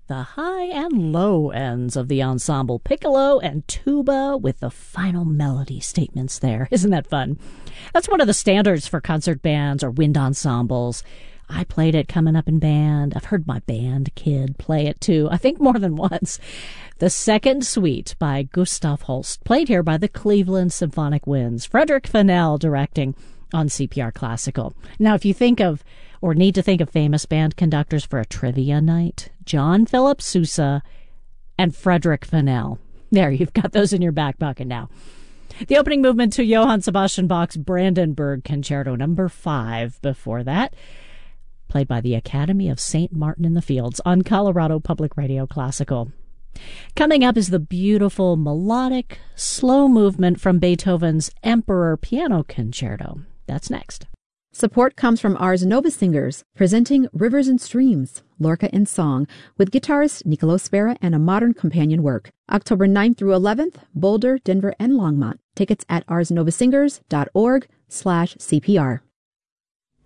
the high and low ends of the ensemble, piccolo and tuba with the final melody statements there. Isn't that fun? That's one of the standards for concert bands or wind ensembles. I played it coming up in band. I've heard my band kid play it too, I think more than once. The Second Suite by Gustav Holst, played here by the Cleveland Symphonic Winds. Frederick Fennell directing on CPR Classical. Now, if you think of or need to think of famous band conductors for a trivia night, John Philip Sousa and Frederick Fennell. There, you've got those in your back pocket now. The opening movement to Johann Sebastian Bach's Brandenburg Concerto No. 5 before that, played by the Academy of St. Martin in the Fields on Colorado Public Radio Classical. Coming up is the beautiful melodic, slow movement from Beethoven's Emperor Piano Concerto. That's next. Support comes from Ars Nova Singers, presenting Rivers and Streams, Lorca in Song, with guitarist Nicolo Sfera and a modern companion work. October 9th through 11th, Boulder, Denver, and Longmont. Tickets at arsnovasingers.org/CPR.